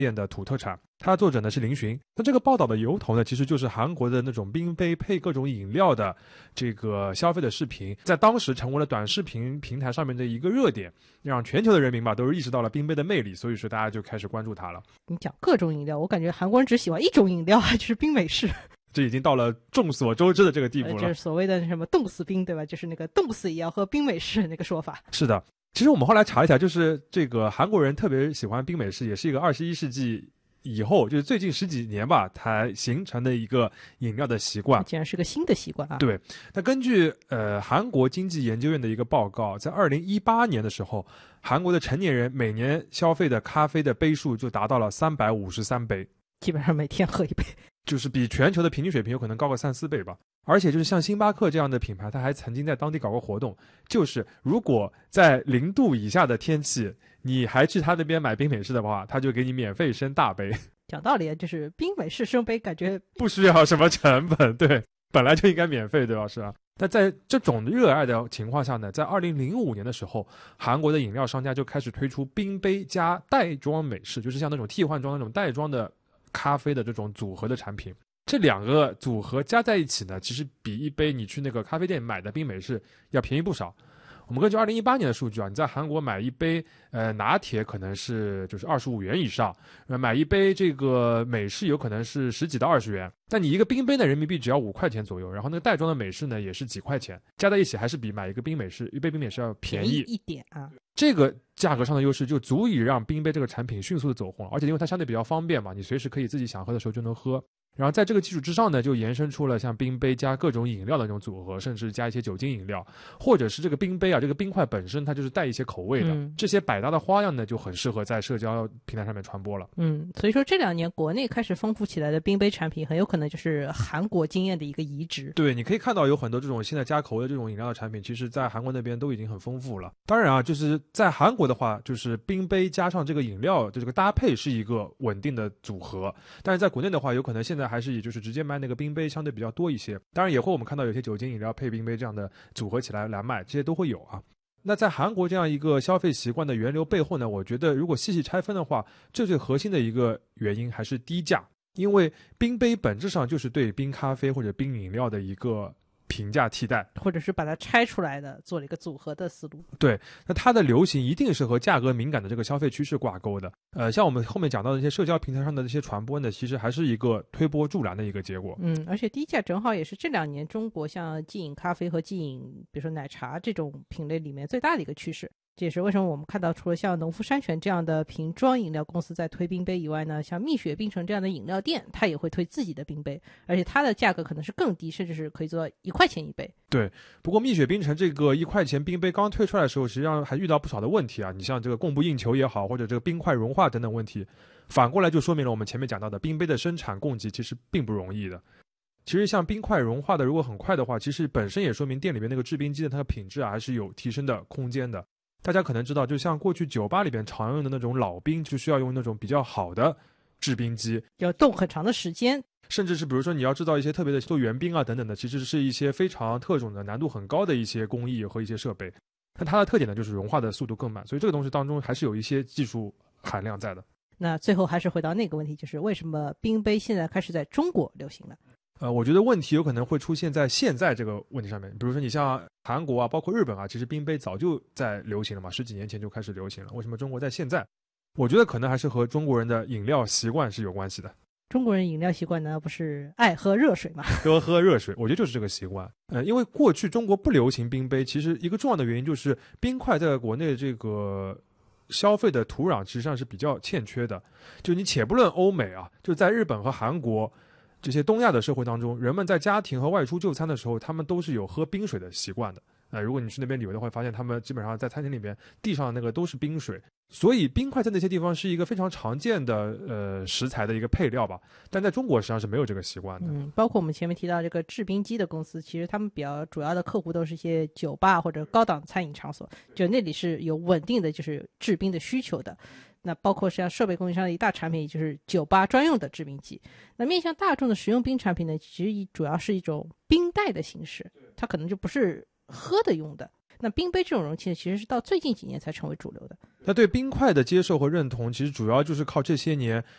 店的土特产。它的作者呢是林寻。那这个报道的由头呢，其实就是韩国的那种冰杯配各种饮料的这个消费的视频，在当时成为了短视频平台上面的一个热点，让全球的人民吧都是意识到了冰杯的魅力，所以说大家就开始关注它了。 你讲各种饮料，我感觉韩国人只喜欢一种饮料，就是冰美式。 这已经到了众所周知的这个地步了， 就是所谓的什么冻死冰，对吧？就是那个冻死也要喝冰美式那个说法。 是的，其实我们后来查一下，就是这个韩国人特别喜欢冰美式，也是一个21世纪以后，就是最近10几年吧，才形成的一个饮料的习惯。 竟然是个新的习惯啊！ 对，那根据韩国经济研究院的一个报告，在2018年的时候，韩国的成年人每年消费的咖啡的杯数就达到了353杯， 基本上每天喝一杯。 就是比全球的平均水平有可能高个3-4倍吧。而且就是像星巴克这样的品牌，它还曾经在当地搞过活动，就是如果在0度以下的天气，你还去他那边买冰美式的话，他就给你免费升大杯。 讲道理，就是冰美式升杯感觉不需要什么成本，对，本来就应该免费，对吧？是吧？但在这种热爱的情况下呢，在2005年的时候，韩国的饮料商家就开始推出冰杯加袋装美式，就是像那种替换装那种袋装的咖啡的这种组合的产品。这2个组合加在一起呢，其实比一杯你去那个咖啡店买的冰美式要便宜不少。我们根据2018年的数据啊，你在韩国买一杯拿铁可能是就是25元以上，买一杯这个美式有可能是10几到20元，但你一个冰杯呢人民币只要5块钱左右，然后那个袋装的美式呢也是几块钱，加在一起还是比买一杯冰美式要便宜一点啊。 这个价格上的优势就足以让冰杯这个产品迅速的走红，而且因为它相对比较方便嘛，你随时可以自己想喝的时候就能喝。然后在这个基础之上呢，就延伸出了像冰杯加各种饮料的那种组合，甚至加一些酒精饮料，或者是这个冰杯啊，这个冰块本身它就是带一些口味的，这些百搭的花样呢，就很适合在社交平台上面传播了。 所以说这2年国内开始丰富起来的冰杯产品，很有可能就是韩国经验的一个移植。 对，你可以看到有很多这种现在加口味的这种饮料的产品，其实在韩国那边都已经很丰富了。当然啊，就是在韩国的话，就是冰杯加上这个饮料的这个搭配是一个稳定的组合，但是在国内的话，有可能现在还是也就是直接卖那个冰杯相对比较多一些，当然也会我们看到有些酒精饮料配冰杯这样的组合起来卖，这些都会有啊。那在韩国这样一个消费习惯的源流背后呢，我觉得如果细细拆分的话，最核心的一个原因还是低价，因为冰杯本质上就是对冰咖啡或者冰饮料的一个平价替代， 或者是把它拆出来的，做了一个组合的思路。 对，那它的流行一定是和价格敏感的这个消费趋势挂钩的。像我们后面讲到的一些社交平台上的这些传播呢，其实还是一个推波助澜的一个结果。 而且低价正好也是这2年中国像即饮咖啡和即饮，比如说奶茶这种品类里面最大的一个趋势。这也是为什么我们看到除了像农夫山泉这样的瓶装饮料公司在推冰杯以外呢，像蜜雪冰城这样的饮料店它也会推自己的冰杯，而且它的价格可能是更低，甚至是可以做到1块钱一杯。 对，不过蜜雪冰城这个1块钱冰杯刚推出来的时候，实际上还遇到不少的问题啊。你像这个供不应求也好，或者这个冰块融化等等问题，反过来就说明了我们前面讲到的冰杯的生产供给其实并不容易的。其实像冰块融化的如果很快的话，其实本身也说明店里面那个制冰机的它的品质还是有提升的空间的。大家可能知道，就像过去酒吧里边常用的那种老冰，就需要用那种比较好的制冰机， 要冻很长的时间， 甚至是比如说你要制造一些特别的做援冰啊等等的，其实是一些非常特种的难度很高的一些工艺和一些设备。但它的特点呢，就是融化的速度更慢，所以这个东西当中还是有一些技术含量在的。 那最后还是回到那个问题，就是为什么冰杯现在开始在中国流行了？ 我觉得问题有可能会出现在现在这个问题上面。比如说你像韩国啊，包括日本啊，其实冰杯早就在流行了嘛，10几年前就开始流行了。为什么中国在现在？我觉得可能还是和中国人的饮料习惯是有关系的。 中国人饮料习惯呢，不是爱喝热水吗？ 多喝热水，我觉得就是这个习惯。因为过去中国不流行冰杯，其实一个重要的原因就是冰块在国内这个消费的土壤实际上是比较欠缺的。就你且不论欧美啊，就在日本和韩国这些东亚的社会当中，人们在家庭和外出就餐的时候，他们都是有喝冰水的习惯的。如果你去那边旅游的话，发现他们基本上在餐厅里面地上的那个都是冰水，所以冰块在那些地方是一个非常常见的食材的一个配料吧。但在中国实际上是没有这个习惯的。 包括我们前面提到这个制冰机的公司，其实他们比较主要的客户都是一些酒吧或者高档餐饮场所，就那里是有稳定的就是制冰的需求的。那包括像设备供应商的一大产品就是酒吧专用的制冰机。那面向大众的食用冰产品呢，其实主要是一种冰袋的形式，它可能就不是喝的用的。 那冰杯这种容器其实是到最近几年才成为主流的。 那对冰块的接受和认同，其实主要就是靠这些年